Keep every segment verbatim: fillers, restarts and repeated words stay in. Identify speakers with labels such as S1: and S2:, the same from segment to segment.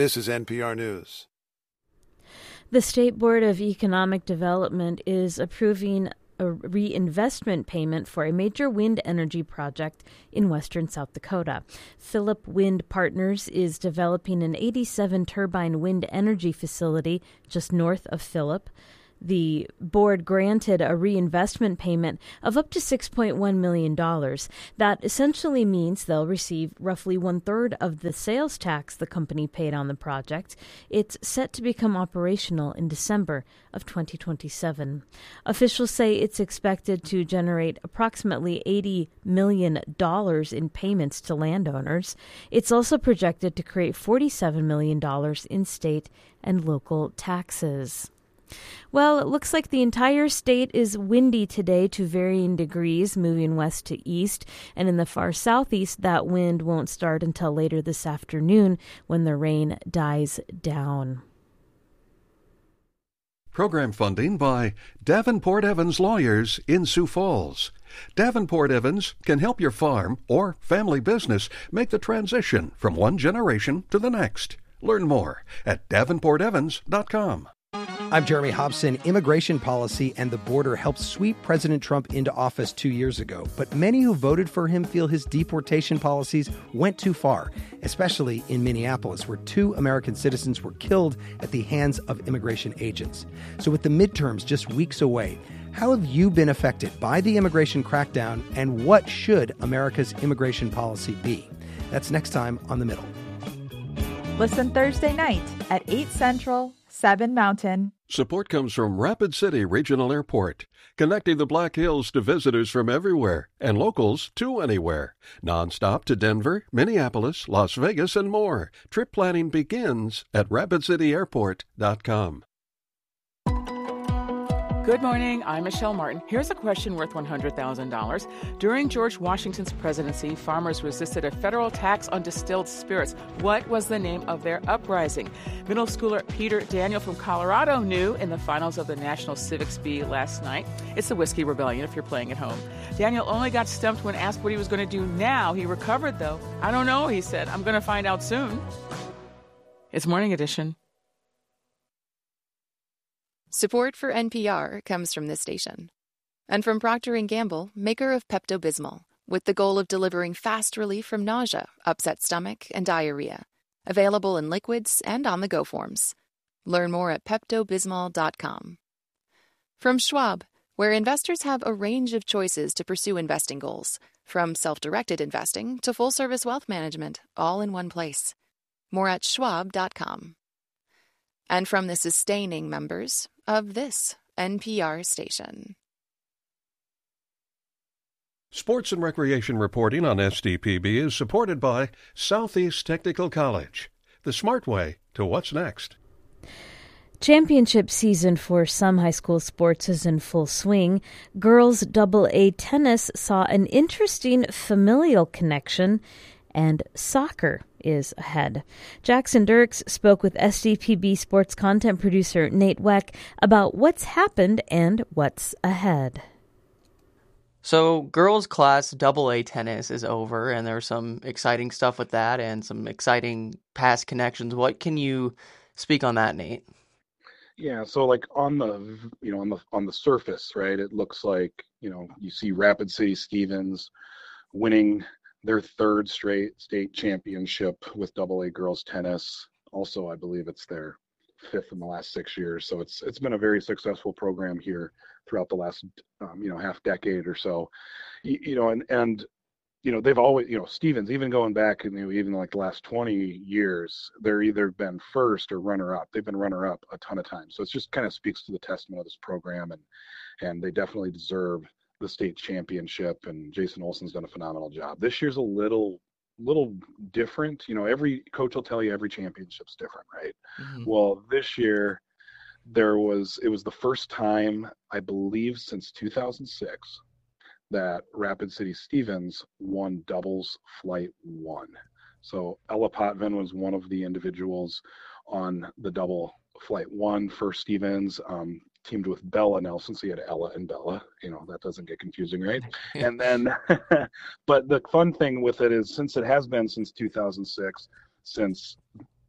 S1: This is N P R News.
S2: The State Board of Economic Development is approving a reinvestment payment for a major wind energy project in western South Dakota. Philip Wind Partners is developing an eighty-seven turbine wind energy facility just north of Philip. The board granted a reinvestment payment of up to six point one million dollars. That essentially means they'll receive roughly one-third of the sales tax the company paid on the project. It's set to become operational in December of twenty twenty-seven. Officials say it's expected to generate approximately eighty million dollars in payments to landowners. It's also projected to create forty-seven million dollars in state and local taxes. Well, it looks like the entire state is windy today to varying degrees, moving west to east. And in the far southeast, that wind won't start until later this afternoon when the rain dies down.
S3: Program funding by Davenport Evans Lawyers in Sioux Falls. Davenport Evans can help your farm or family business make the transition from one generation to the next. Learn more at davenport evans dot com.
S4: I'm Jeremy Hobson. Immigration policy and the border helped sweep President Trump into office two years ago, but many who voted for him feel his deportation policies went too far, especially in Minneapolis, where two American citizens were killed at the hands of immigration agents. So with the midterms just weeks away, how have you been affected by the immigration crackdown, and what should America's immigration policy be? That's next time on The Middle.
S5: Listen Thursday night at eight Central, seven Mountain.
S3: Support comes from Rapid City Regional Airport, connecting the Black Hills to visitors from everywhere and locals to anywhere. Nonstop to Denver, Minneapolis, Las Vegas, and more. Trip planning begins at rapid city airport dot com.
S6: Good morning, I'm Michelle Martin. Here's a question worth one hundred thousand dollars. During George Washington's presidency, farmers resisted a federal tax on distilled spirits. What was the name of their uprising? Middle schooler Peter Daniel from Colorado knew in the finals of the National Civics Bee last night. It's the Whiskey Rebellion if you're playing at home. Daniel only got stumped when asked what he was going to do now. He recovered, though. I don't know, he said. I'm going to find out soon. It's Morning Edition.
S7: Support for N P R comes from this station. And from Procter and Gamble, maker of Pepto-Bismol, with the goal of delivering fast relief from nausea, upset stomach, and diarrhea. Available in liquids and on-the-go forms. Learn more at pepto bismol dot com. From Schwab, where investors have a range of choices to pursue investing goals, from self-directed investing to full-service wealth management, all in one place. More at schwab dot com. And from the sustaining members of this N P R station.
S3: Sports and recreation reporting on S D P B is supported by Southeast Technical College, the smart way to what's next.
S2: Championship season for some high school sports is in full swing. Girls double A tennis saw an interesting familial connection, and soccer is ahead. Jackson Dirks spoke with S D P B sports content producer Nate Weck about what's happened and what's ahead.
S8: So girls class double A tennis is over, and there's some exciting stuff with that and some exciting past connections. What can you speak on that, Nate?
S9: Yeah, so like on the, you know, on the on the surface, right, it looks like, you know, you see Rapid City Stevens winning their third straight state championship with double A girls tennis. Also, I believe it's their fifth in the last six years. So it's it's been a very successful program here throughout the last um, you know half decade or so. You, you know, and and you know they've always, you know, Stevens, even going back, you know, even like the last twenty years, they're either been first or runner up. They've been runner up a ton of times. So it's just kind of speaks to the testament of this program, and and they definitely deserve the state championship, and Jason Olson's done a phenomenal job. This year's a little little different. You know, every coach will tell you every championship's different, right? Mm-hmm. Well, this year there was it was the first time, I believe, since two thousand six that Rapid City Stevens won doubles flight one. So Ella Potvin was one of the individuals on the double flight one for Stevens. Um, teamed with Bella Nelson, so you had Ella and Bella, you know, that doesn't get confusing, right? And then, but the fun thing with it is, since it has been since two thousand six, since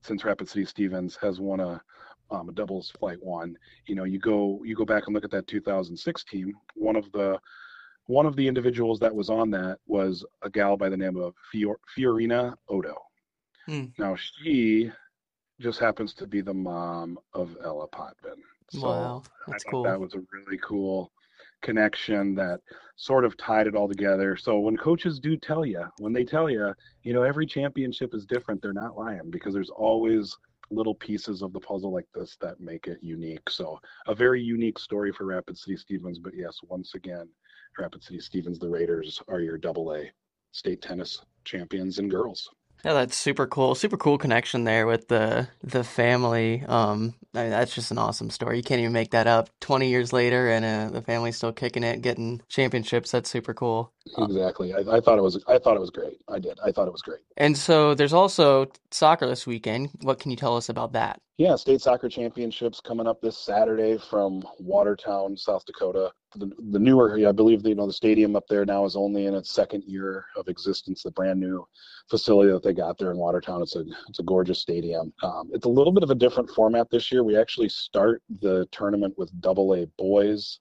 S9: since Rapid City Stevens has won a um, a doubles flight one. You know, you go you go back and look at that two thousand six team. One of the one of the individuals that was on that was a gal by the name of Fior- Fiorina Odo. Hmm. Now she just happens to be the mom of Ella Potvin. So
S8: wow, that's
S9: I thought
S8: cool.
S9: That was a really cool connection that sort of tied it all together. So when coaches do tell you, when they tell you, you know, every championship is different, they're not lying, because there's always little pieces of the puzzle like this that make it unique. So a very unique story for Rapid City Stevens. But yes, once again, Rapid City Stevens, the Raiders, are your double A state tennis champions and girls.
S8: Yeah, that's super cool. Super cool connection there with the the family. Um, I mean, that's just an awesome story. You can't even make that up. Twenty years later, and uh, the family's still kicking it, getting championships. That's super cool.
S9: Exactly. I, I thought it was. I thought it was great. I did. I thought it was great.
S8: And so there's also soccer this weekend. What can you tell us about that?
S9: Yeah, state soccer championships coming up this Saturday from Watertown, South Dakota. The, the newer, I believe, you know, the stadium up there now is only in its second year of existence. The brand new facility that they got there in Watertown. It's a it's a gorgeous stadium. Um, it's a little bit of a different format this year. We actually start the tournament with double A boys,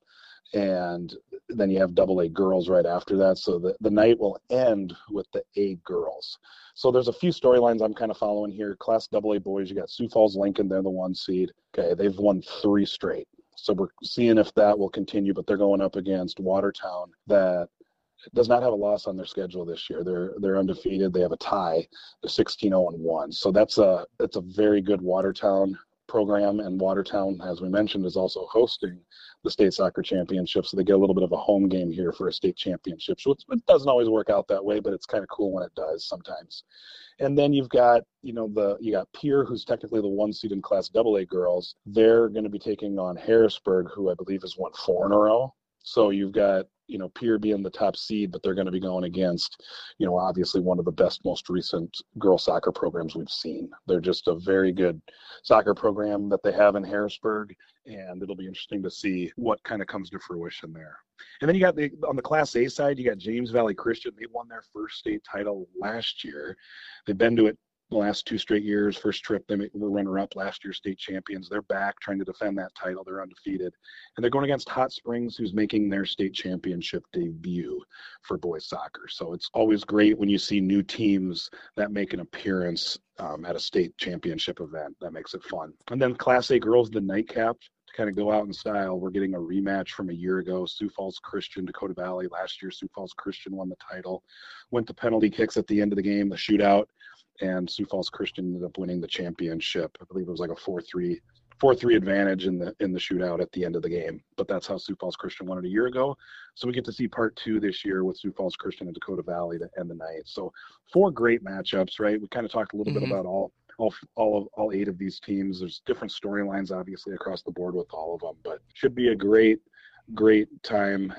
S9: and then you have double A girls right after that. So the, the night will end with the A girls. So there's a few storylines I'm kind of following here. Class double A boys, you got Sioux Falls Lincoln, they're the one seed. Okay, they've won three straight. So we're seeing if that will continue, but they're going up against Watertown that does not have a loss on their schedule this year. They're they're undefeated. They have a tie. They're sixteen oh and one. So that's a that's a very good Watertown program, and Watertown, as we mentioned, is also hosting the state soccer championship, so they get a little bit of a home game here for a state championship. So it doesn't always work out that way, but it's kind of cool when it does sometimes. And then you've got, you know, the you got Pierre, who's technically the one seed in Class double A girls. They're going to be taking on Harrisburg, who I believe has won four in a row. So you've got, you know, Pierre being the top seed, but they're going to be going against, you know, obviously one of the best, most recent girls soccer programs we've seen. They're just a very good soccer program that they have in Harrisburg, and it'll be interesting to see what kind of comes to fruition there. And then you got the on the Class A side, you got James Valley Christian. They won their first state title last year. They've been to it the last two straight years. First trip, they were runner-up, last year state champions. They're back trying to defend that title. They're undefeated. And they're going against Hot Springs, who's making their state championship debut for boys soccer. So it's always great when you see new teams that make an appearance um, at a state championship event. That makes it fun. And then Class A girls, the nightcap, to kind of go out in style. We're getting a rematch from a year ago. Sioux Falls Christian, Dakota Valley. Last year, Sioux Falls Christian won the title. Went to penalty kicks at the end of the game, the shootout. And Sioux Falls Christian ended up winning the championship. I believe it was like a four three advantage in the in the shootout at the end of the game. But that's how Sioux Falls Christian won it a year ago. So we get to see part two this year with Sioux Falls Christian and Dakota Valley to end the night. So four great matchups, right? We kind of talked a little mm-hmm. bit about all all all of all eight of these teams. There's different storylines, obviously, across the board with all of them, but should be a great, great time.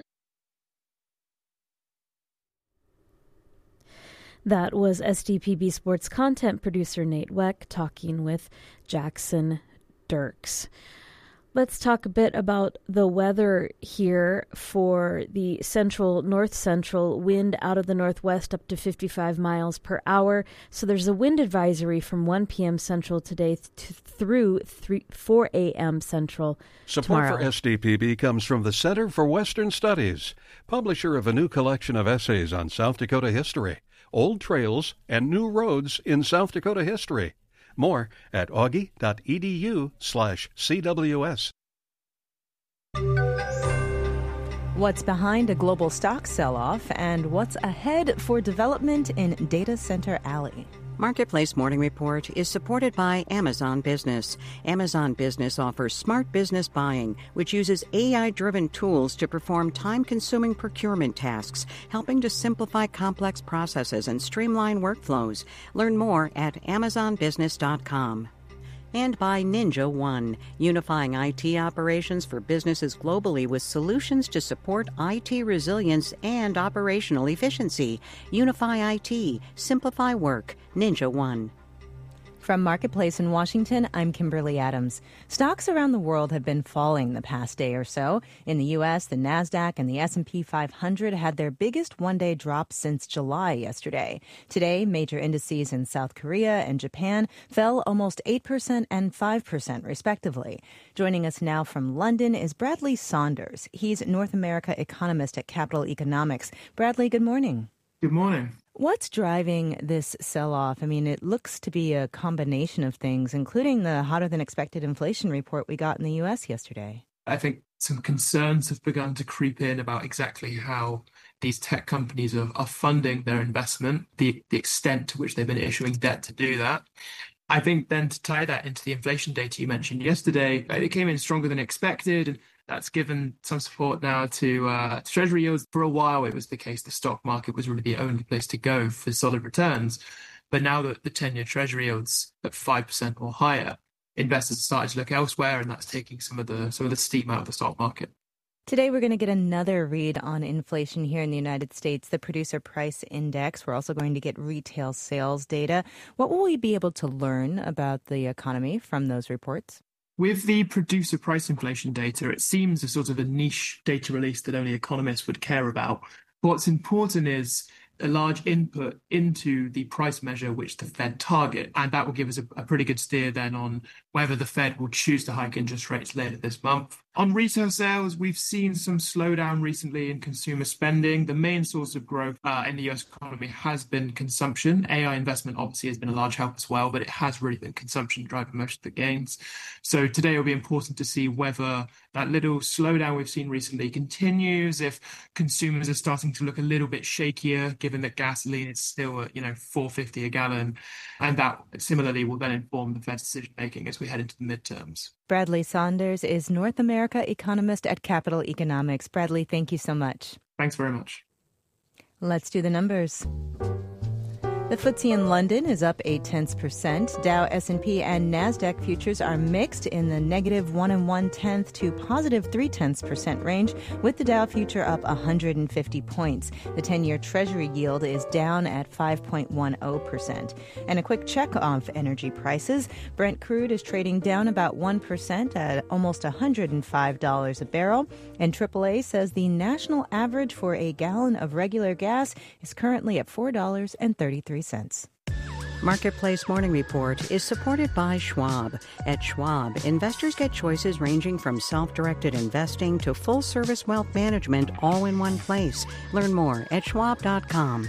S2: That was S D P B Sports content producer Nate Weck talking with Jackson Dirks. Let's talk a bit about the weather here for the central, north central wind out of the northwest up to fifty-five miles per hour. So there's a wind advisory from one p.m. central today th- through four a.m. central
S3: Support
S2: tomorrow.
S3: for S D P B comes from the Center for Western Studies, publisher of a new collection of essays on South Dakota history, old trails, and new roads in South Dakota history. More at augie.edu slash CWS.
S1: What's behind a global stock sell-off and what's ahead for development in Data Center Alley?
S10: Marketplace Morning Report is supported by Amazon Business. Amazon Business offers smart business buying, which uses A I-driven tools to perform time-consuming procurement tasks, helping to simplify complex processes and streamline workflows. Learn more at amazon business dot com. And by Ninja One, unifying I T operations for businesses globally with solutions to support I T resilience and operational efficiency. Unify I T, simplify work, Ninja One.
S1: From Marketplace in Washington, I'm Kimberly Adams. Stocks around the world have been falling the past day or so. In the U S, the NASDAQ and the S and P five hundred had their biggest one-day drop since July yesterday. Today, major indices in South Korea and Japan fell almost eight percent and five percent, respectively. Joining us now from London is Bradley Saunders. He's North America economist at Capital Economics. Bradley, good morning.
S11: Good morning.
S1: What's driving this sell-off? I mean, it looks to be a combination of things, including the hotter-than-expected inflation report we got in the U S yesterday.
S11: I think some concerns have begun to creep in about exactly how these tech companies are, are funding their investment, the, the extent to which they've been issuing debt to do that. I think then to tie that into the inflation data you mentioned yesterday, it came in stronger than expected, and that's given some support now to uh, Treasury yields. For a while, it was the case the stock market was really the only place to go for solid returns. But now that the ten-year Treasury yields at five percent or higher, investors are starting to look elsewhere, and that's taking some of the some of the steam out of the stock market.
S1: Today, we're going to get another read on inflation here in the United States, the Producer Price Index. We're also going to get retail sales data. What will we be able to learn about the economy from those reports?
S11: With the producer price inflation data, it seems a sort of a niche data release that only economists would care about. What's important is a large input into the price measure which the Fed target, and that will give us a, a pretty good steer then on whether the Fed will choose to hike interest rates later this month. On retail sales, we've seen some slowdown recently in consumer spending. The main source of growth uh, in the U S economy has been consumption. A I investment obviously has been a large help as well, but it has really been consumption driving most of the gains. So today it will be important to see whether that little slowdown we've seen recently continues, if consumers are starting to look a little bit shakier, given that gasoline is still at, you know, four fifty a gallon. And that similarly will then inform the Fed's decision making as we head into the midterms.
S1: Bradley Saunders is North America economist at Capital Economics. Bradley, thank you so much.
S11: Thanks very much.
S1: Let's do the numbers. The F T S E in London is up eight tenths percent. Dow, S and P, and NASDAQ futures are mixed in the negative one and one tenth to positive three tenths percent range, with the Dow future up one hundred fifty points. The ten-year Treasury yield is down at five point one zero percent. And a quick check of energy prices. Brent crude is trading down about one percent at almost one hundred five dollars a barrel. And triple A says the national average for a gallon of regular gas is currently at four dollars and thirty-three cents.
S10: Marketplace Morning Report is supported by Schwab. At Schwab, investors get choices ranging from self-directed investing to full-service wealth management all in one place. Learn more at schwab dot com.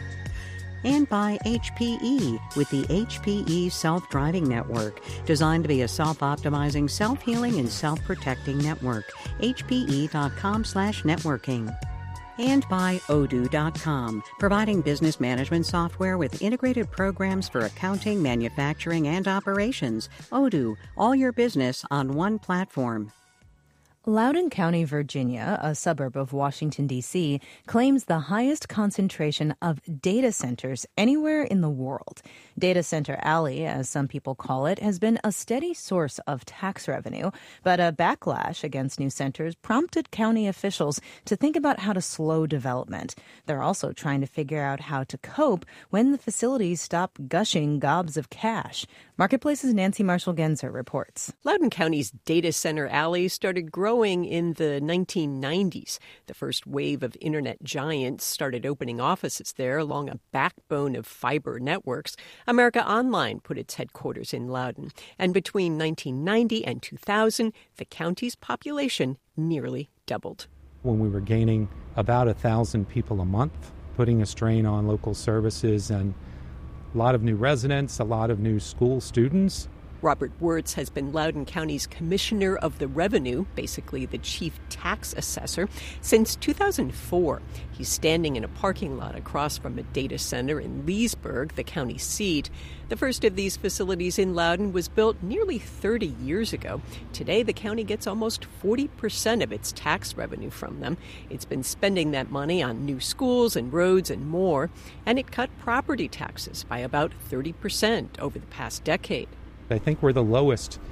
S10: And by H P E with the H P E Self-Driving Network, designed to be a self-optimizing, self-healing, and self-protecting network. H P E dot com slash networking. And by Odoo dot com, providing business management software with integrated programs for accounting, manufacturing, and operations. Odoo, all your business on one platform.
S1: Loudoun County, Virginia, a suburb of Washington, D C, claims the highest concentration of data centers anywhere in the world. Data Center Alley, as some people call it, has been a steady source of tax revenue, but a backlash against new centers prompted county officials to think about how to slow development. They're also trying to figure out how to cope when the facilities stop gushing gobs of cash. Marketplace's Nancy Marshall-Genzer reports.
S12: Loudoun County's Data Center Alley started growing in the nineteen nineties. The first wave of internet giants started opening offices there along a backbone of fiber networks. America Online put its headquarters in Loudoun. And between nineteen ninety and two thousand, the county's population nearly doubled.
S13: When we were gaining about a thousand people a month, putting a strain on local services and a lot of new residents, a lot of new school students.
S12: Robert Wirtz has been Loudoun County's Commissioner of the Revenue, basically the chief tax assessor, since two thousand four. He's standing in a parking lot across from a data center in Leesburg, the county seat. The first of these facilities in Loudoun was built nearly thirty years ago. Today, the county gets almost forty percent of its tax revenue from them. It's been spending that money on new schools and roads and more, and it cut property taxes by about thirty percent over the past decade.
S13: I think we're the lowest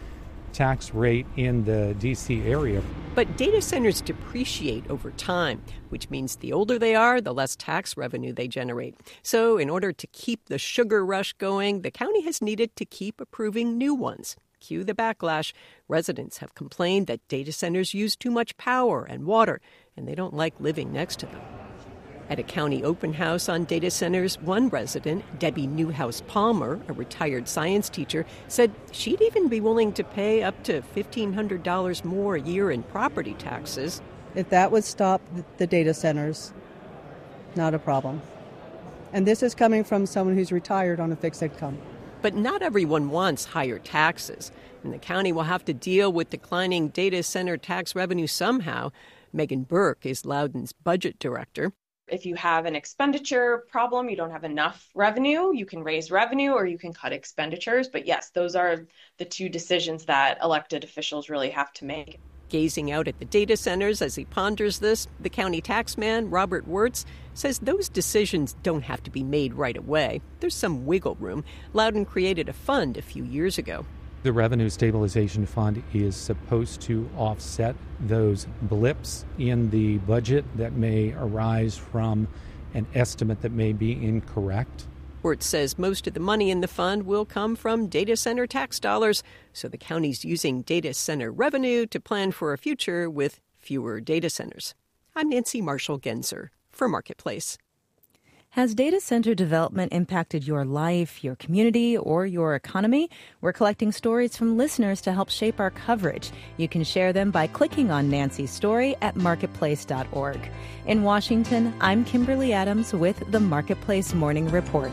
S13: tax rate in the D C area.
S12: But data centers depreciate over time, which means the older they are, the less tax revenue they generate. So in order to keep the sugar rush going, the county has needed to keep approving new ones. Cue the backlash. Residents have complained that data centers use too much power and water, and they don't like living next to them. At a county open house on data centers, one resident, Debbie Newhouse Palmer, a retired science teacher, said she'd even be willing to pay up to fifteen hundred dollars more a year in property taxes.
S14: If that would stop the data centers, not a problem. And this is coming from someone who's retired on a fixed income.
S12: But not everyone wants higher taxes, and the county will have to deal with declining data center tax revenue somehow. Megan Burke is Loudoun's budget director.
S15: If you have an expenditure problem, you don't have enough revenue, you can raise revenue or you can cut expenditures. But yes, those are the two decisions that elected officials really have to make.
S12: Gazing out at the data centers as he ponders this, the county taxman, Robert Wirtz, says those decisions don't have to be made right away. There's some wiggle room. Loudoun created a fund a few years ago.
S13: The Revenue Stabilization Fund is supposed to offset those blips in the budget that may arise from an estimate that may be incorrect.
S12: Wirtz says most of the money in the fund will come from data center tax dollars, so the county's using data center revenue to plan for a future with fewer data centers. I'm Nancy Marshall-Genzer for Marketplace.
S1: Has data center development impacted your life, your community, or your economy? We're collecting stories from listeners to help shape our coverage. You can share them by clicking on Nancy's story at marketplace dot org. In Washington, I'm Kimberly Adams with the Marketplace Morning Report.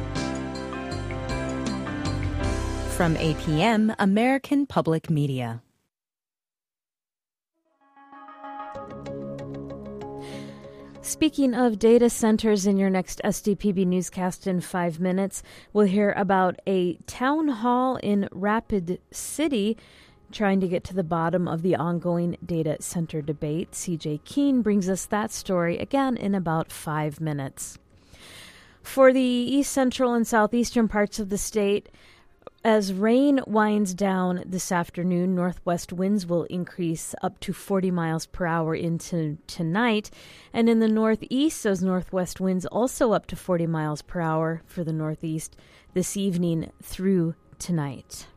S1: From A P M, American Public Media.
S2: Speaking of data centers, in your next S D P B newscast in five minutes, we'll hear about a town hall in Rapid City trying to get to the bottom of the ongoing data center debate. C J Keene brings us that story again in about five minutes. For the east central and southeastern parts of the state, as rain winds down this afternoon, northwest winds will increase up to forty miles per hour into tonight. And in the northeast, those northwest winds also up to forty miles per hour for the northeast this evening through tonight.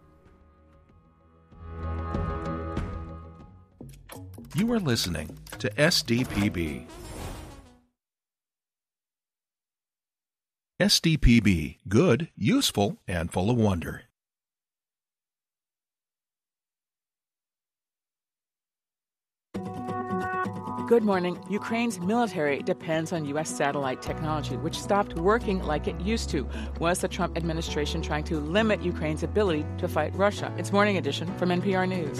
S16: You are listening to S D P B. S D P B, good, useful, and full of wonder.
S6: Good morning. Ukraine's military depends on U S satellite technology, which stopped working like it used to. Was the Trump administration trying to limit Ukraine's ability to fight Russia? It's Morning Edition from N P R News.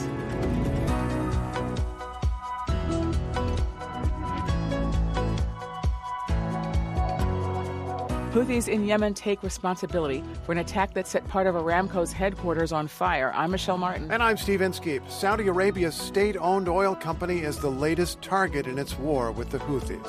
S6: Houthis in Yemen take responsibility for an attack that set part of Aramco's headquarters on fire. I'm Michelle Martin.
S17: And I'm Steve Inskeep. Saudi Arabia's state-owned oil company is the latest target in its war with the Houthis.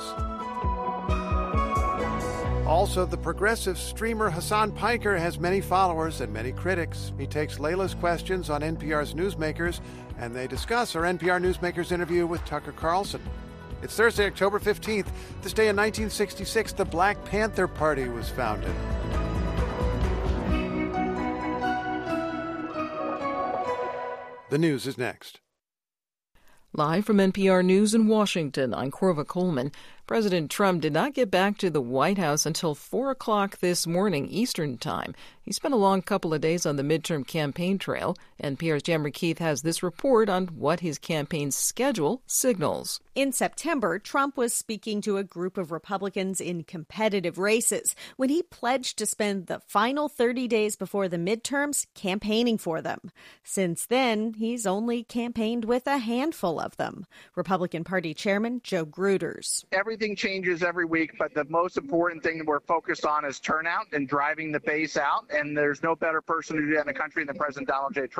S17: Also, the progressive streamer Hassan Piker has many followers and many critics. He takes Layla's questions on N P R's Newsmakers, and they discuss our N P R Newsmakers interview with Tucker Carlson. It's Thursday, October fifteenth. This day in nineteen sixty-six, the Black Panther Party was founded. The news is next.
S18: Live from N P R News in Washington, I'm Corva Coleman. President Trump did not get back to the White House until four o'clock this morning Eastern Time. He spent a long couple of days on the midterm campaign trail. N P R's Jan Keith has this report on what his campaign's schedule signals.
S19: In September, Trump was speaking to a group of Republicans in competitive races when he pledged to spend the final thirty days before the midterms campaigning for them. Since then, he's only campaigned with a handful of them. Republican Party Chairman Joe Gruters.
S20: Everything changes every week, but the most important thing that we're focused on is turnout and driving the base out, and there's no better person to do that in the country than President Donald J. Trump.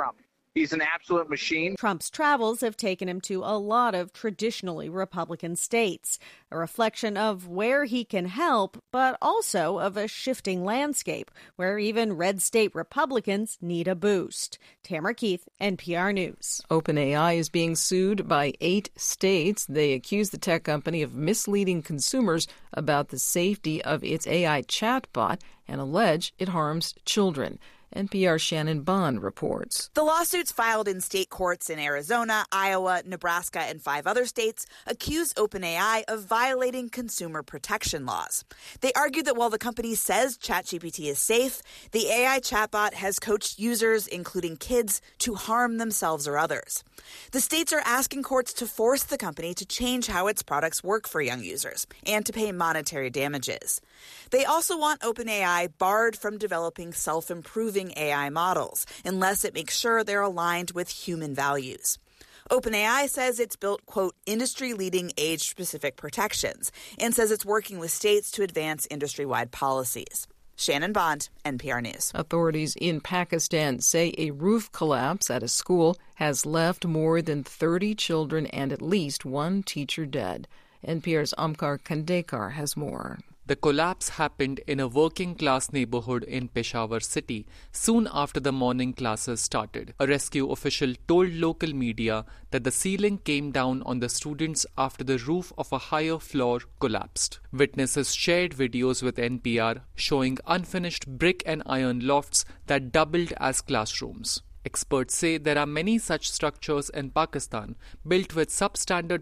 S20: He's an absolute machine.
S19: Trump's travels have taken him to a lot of traditionally Republican states, a reflection of where he can help, but also of a shifting landscape where even red state Republicans need a boost. Tamara Keith, N P R News.
S18: OpenAI is being sued by eight states. They accuse the tech company of misleading consumers about the safety of its A I chatbot and allege it harms children. N P R's Shannon Bond reports.
S21: The lawsuits filed in state courts in Arizona, Iowa, Nebraska, and five other states accuse OpenAI of violating consumer protection laws. They argue that while the company says ChatGPT is safe, the A I chatbot has coached users, including kids, to harm themselves or others. The states are asking courts to force the company to change how its products work for young users and to pay monetary damages. They also want OpenAI barred from developing self-improving A I models unless it makes sure they're aligned with human values. OpenAI says it's built, quote, industry-leading age-specific protections and says it's working with states to advance industry-wide policies. Shannon Bond, N P R News.
S18: Authorities in Pakistan say a roof collapse at a school has left more than thirty children and at least one teacher dead. N P R's Amkar Khandekar has more.
S22: The collapse happened in a working-class neighborhood in Peshawar city soon after the morning classes started. A rescue official told local media that the ceiling came down on the students after the roof of a higher floor collapsed. Witnesses shared videos with N P R showing unfinished brick and iron lofts that doubled as classrooms. Experts say there are many such structures in Pakistan built with substandard